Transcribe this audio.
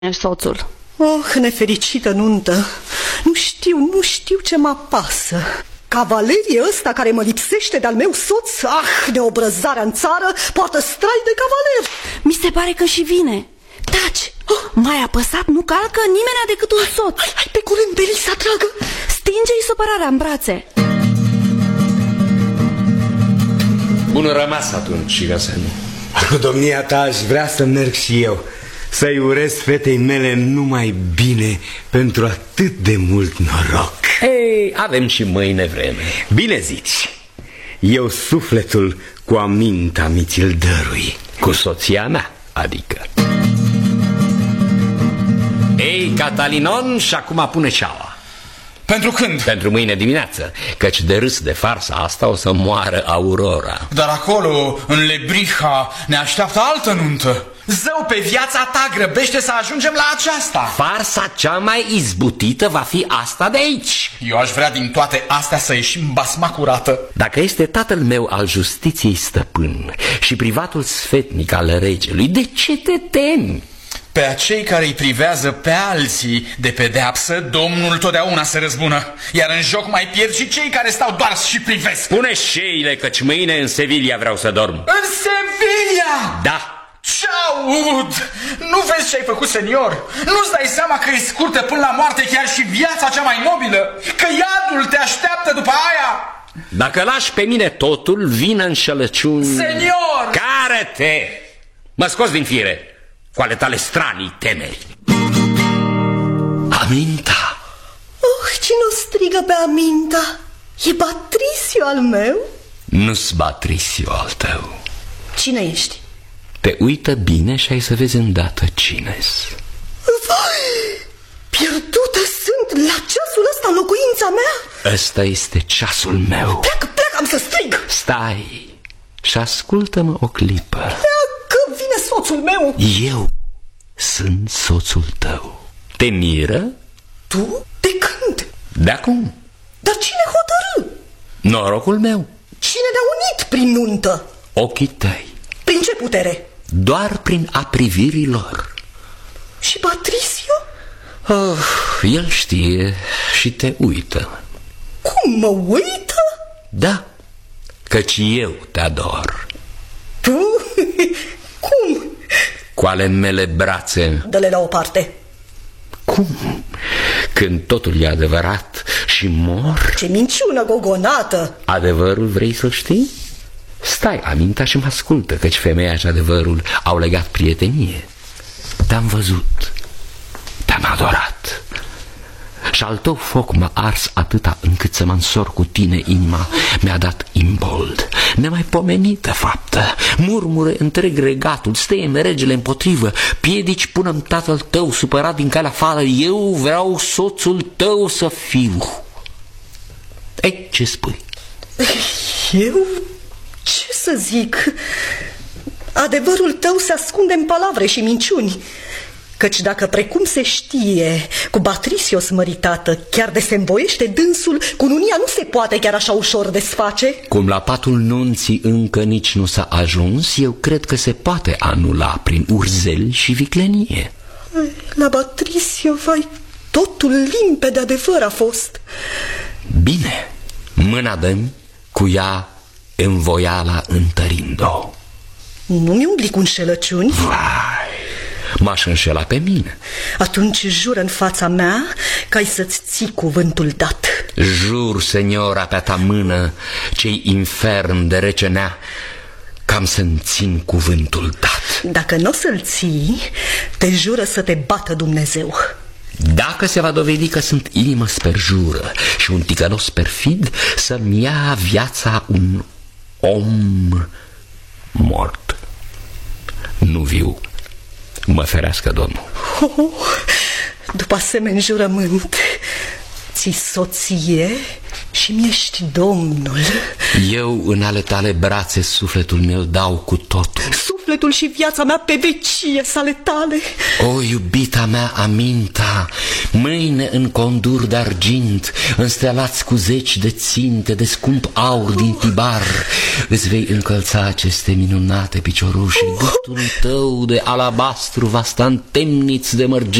soțul. Oh, nefericită nuntă. Nu știu ce mă apasă. Cavalerii ăsta care mă lipsește de-al meu soț, neobrăzarea în țară, poartă strai de cavaler. Mi se pare că și vine. Taci! Mai apăsat, nu calcă nimeni decât un soț. Hai pe curând, Belisa, dragă. Stinge-i supărarea în brațe. Bun rămas atunci, Cigăsenu. Cu domnia ta aș vrea să merg și eu, să-i urez fetei mele numai bine pentru atât de mult noroc. Ei, avem și mâine vreme. Bine zici. Eu sufletul cu aminta mi ți-l dărui. Cu soția mea, adică. Ei, Catalinon, și acum pune ceaua. Pentru când? Pentru mâine dimineață, căci de râs de farsa asta o să moară Aurora. Dar acolo, în Lebriha, ne așteaptă altă nuntă. Zău, pe viața ta, grăbește să ajungem la aceasta. Farsa cea mai izbutită va fi asta de aici. Eu aș vrea din toate astea să ieșim basma curată. Dacă este tatăl meu al justiției stăpân și privatul sfetnic al regelui, de ce te temi? Pe acei care îi privează pe alții de pedeapsă, Domnul totdeauna se răzbună. Iar în joc mai pierd și cei care stau doar și privesc. Pune șeile, căci mâine în Sevilla vreau să dorm. În Sevilla? Da. Ce aud? Nu vezi ce ai făcut, senior? Nu-ți dai seama că e scurtă până la moarte chiar și viața cea mai nobilă? Că iadul te așteaptă după aia? Dacă lași pe mine totul, vină înșelăciuni. Senior! Care-te! Mă scoți din fire cu ale tale stranii temeri. Aminta! Cine o strigă pe Aminta? E Patricio al meu? Nu-s Patricio al tău. Cine ești? Te uită bine și ai să vezi îndată cine-s. Vai! Pierdută sunt la ceasul ăsta în locuința mea? Ăsta este ceasul meu. Pleacă, am să strig. Stai și ascultă-mă o clipă. Pleacă, vine soțul meu. Eu sunt soțul tău. Te miră? Tu? De când? De acum. Dar cine hotărâ? Norocul meu. Cine ne-a unit prin nuntă? Ochii tăi. Prin ce putere? Doar prin a privirii lor. Și Patricio? El știe și te uită. Cum, mă uită? Da, căci eu te ador. Tu? Cum? Cu ale mele brațe. Dă-le la o parte. Cum? Când totul e adevărat și mor? Ce minciună gogonată! Adevărul vrei să știi? Stai, Aminta, și mă ascultă, căci femeia și adevărul au legat prietenie. Te-am văzut, te-am adorat și al tău foc m-a ars atâta încât să mă însor cu tine inima mi-a dat imbold. Nemaipomenită faptă, murmure întreg regatul, stăie regele împotrivă, piedici până-mi tatăl tău supărat din calea fală, eu vreau soțul tău să fiu. Ei, ce spui? Eu? Ce să zic? Adevărul tău se ascunde în palavre și minciuni. Căci dacă, precum se știe, cu Patricio smăritată chiar de se învoiește dânsul, cununia nu se poate chiar așa ușor desface. Cum la patul nunții încă nici nu s-a ajuns, eu cred că se poate anula prin urzeli și viclenie. La Patricio, vai, totul limpede adevăr a fost. Bine, mâna dă-mi, cu ea învoiala întărind-o. Nu mi umbli cu înșelăciuni? Vai, m-aș înșela pe mine. Atunci jură în fața mea că ai să-ți ții cuvântul dat. Jur, seniora, pe-a ta mână, ce-i infern de recenea, cam să-mi țin cuvântul dat. Dacă n-o să-l ții, te jură să te bată Dumnezeu. Dacă se va dovedi că sunt inimă sperjură și un ticălos perfid, să-mi ia viața un om mort, nu viu. Mă ferească Domnul. După asemenea jurământ, ți soție și mi-ești Domnul. Eu în ale tale brațe sufletul meu dau cu totul. Sufletul și viața mea pe vecie sale tale. O, iubita mea Aminta, mâine în conduri de argint, înstelați cu zeci de ținte de scump aur din Tibar, îți vei încălța aceste minunate piciorușe. Gâtul tău de alabastru va sta în temniți de mărgini